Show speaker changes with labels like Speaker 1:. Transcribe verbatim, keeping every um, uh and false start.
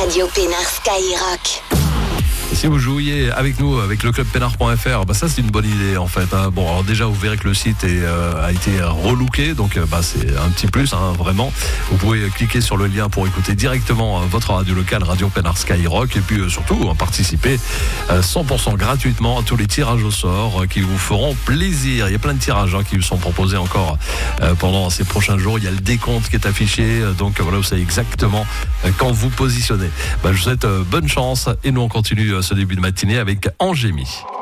Speaker 1: Radio Pénard Skyrock.
Speaker 2: Si vous jouiez avec nous, avec le club pénard point f r, bah ça c'est une bonne idée en fait. Hein. Bon, alors déjà vous verrez que le site est, euh, a été relooké, donc bah, c'est un petit plus, hein, vraiment. Vous pouvez cliquer sur le lien pour écouter directement euh, votre radio locale, Radio Pénard Skyrock, et puis euh, surtout hein, participer euh, cent pour cent gratuitement à tous les tirages au sort euh, qui vous feront plaisir. Il y a plein de tirages hein, qui vous sont proposés encore euh, pendant ces prochains jours. Il y a le décompte qui est affiché, euh, donc voilà, vous savez exactement euh, quand vous positionnez. Bah, je vous souhaite euh, bonne chance et nous on continue euh, ce début de matinée avec Angémie.